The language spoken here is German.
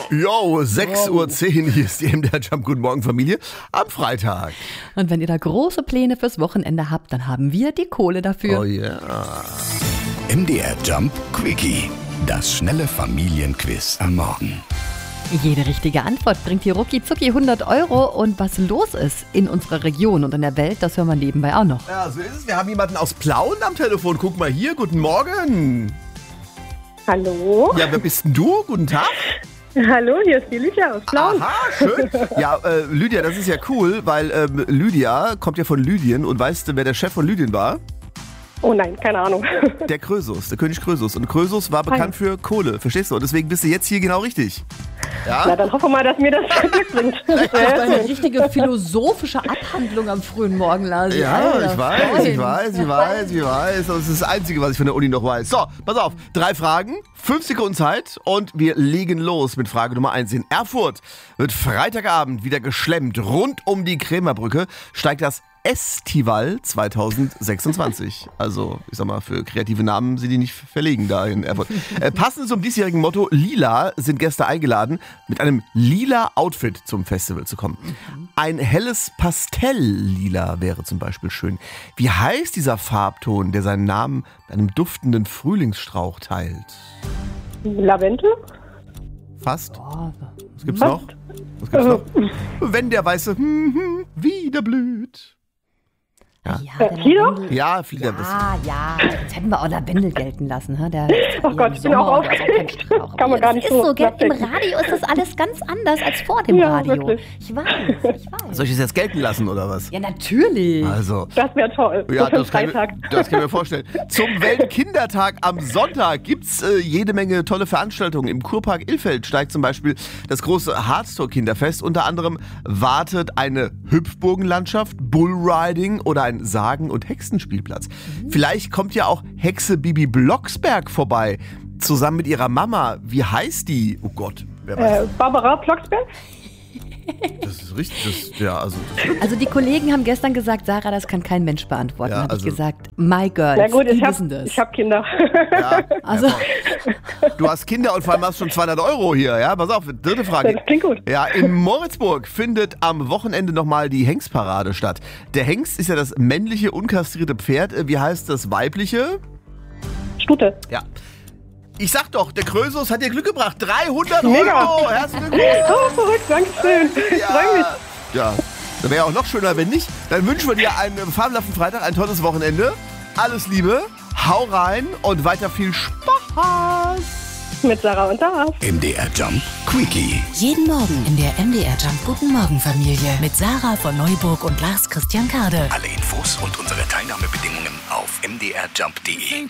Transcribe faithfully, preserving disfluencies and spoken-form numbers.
Jo, sechs Uhr zehn, hier ist die M D R Jump. Guten Morgen, Familie, am Freitag. Und wenn ihr da große Pläne fürs Wochenende habt, dann haben wir die Kohle dafür. Oh ja. Yeah. M D R Jump Quickie, das schnelle Familienquiz am Morgen. Jede richtige Antwort bringt hier rucki zucki hundert Euro. Und was los ist in unserer Region und in der Welt, das hören wir nebenbei auch noch. Ja, so ist es. Wir haben jemanden aus Plauen am Telefon. Guck mal hier, guten Morgen. Hallo. Ja, wer bist denn du? Guten Tag. Hallo, hier ist die Lydia aus Plauen. Aha, schön. Ja, äh, Lydia, das ist ja cool, weil ähm, Lydia kommt ja von Lydien. Und weißt du, wer der Chef von Lydien war? Oh nein, keine Ahnung. Der Krösus, der König Krösus. Und Krösus war bekannt für Kohle, verstehst du? Und deswegen bist du jetzt hier genau richtig. Ja? Na, dann hoffen wir mal, dass mir das Glück bringt. Das war eine richtige philosophische Abhandlung am frühen Morgen, Lasi. Ja, Alter, ich weiß, Freund. ich weiß, ich weiß, ich weiß. Das ist das Einzige, was ich von der Uni noch weiß. So, pass auf. Drei Fragen, fünf Sekunden Zeit und wir legen los mit Frage Nummer eins. In Erfurt wird Freitagabend wieder geschlemmt. Rund um die Krämerbrücke steigt das Estival zwanzig sechsundzwanzig. Also, ich sag mal, für kreative Namen sind die nicht verlegen da in Erfurt. Äh, passend zum diesjährigen Motto Lila sind Gäste eingeladen, mit einem lila Outfit zum Festival zu kommen. Ein helles Pastelllila wäre zum Beispiel schön. Wie heißt dieser Farbton, der seinen Namen einem duftenden Frühlingsstrauch teilt? Lavendel? Fast. Oh, Was gibt's noch? Was gibt's noch? Wenn der weiße hm, hm, wieder blüht. Ja, ja, Äh, der Fido? Lavendel. ja viel der Wissen. Ja, ja, jetzt hätten wir auch Lavendel gelten lassen. He? Der Oh Gott, ich bin auch aufgeregt. Kann man gar nicht Das ist so so, gell? Im nachdenken. Radio ist das alles ganz anders als vor dem Ja, Radio. wirklich. Ich weiß, ich weiß. Soll ich es jetzt gelten lassen oder was? Ja, natürlich. Also. Das wäre toll. Ja, so für das kann, Freitag. ich, das kann ich mir vorstellen. Zum Weltkindertag am Sonntag gibt's äh, jede Menge tolle Veranstaltungen. Im Kurpark Ilfeld steigt zum Beispiel das große Harztor-Kinderfest. Unter anderem wartet eine Hüpfburgenlandschaft, Bullriding oder ein Sagen- und Hexenspielplatz. Mhm. Vielleicht kommt ja auch Hexe Bibi Blocksberg vorbei, zusammen mit ihrer Mama. Wie heißt die? Oh Gott, wer weiß. Äh, Barbara Blocksberg? Das ist richtig. Das, ja, also, das, Also die Kollegen haben gestern gesagt, Sarah, das kann kein Mensch beantworten. Ja, Habe also- ich gesagt, my girls, Na gut, die ich wissen habe das. hab Kinder. ja, Also- ja, du hast Kinder und vor allem hast schon zweihundert Euro hier. Ja, pass auf, dritte Frage. Das klingt gut. Ja, in Moritzburg findet am Wochenende nochmal die Hengstparade statt. Der Hengst ist ja das männliche, unkastrierte Pferd. Wie heißt das weibliche? Stute. Ja. Ich sag doch, der Krösus hat dir Glück gebracht. dreihundert Mega. Euro. Herzlichen Glückwunsch. Oh, verrückt, danke schön. Ich freue mich. Ja, das wäre auch noch schöner, wenn nicht. Dann wünschen wir dir einen fabelhaften Freitag, ein tolles Wochenende. Alles Liebe, hau rein und weiter viel Spaß. Mit Sarah und Sarah. M D R Jump Quickie. Jeden Morgen in der M D R Jump Guten Morgen Familie mit Sarah von Neuburg und Lars Christian Kade. Alle Infos und unsere Teilnahmebedingungen auf m d r jump punkt d e.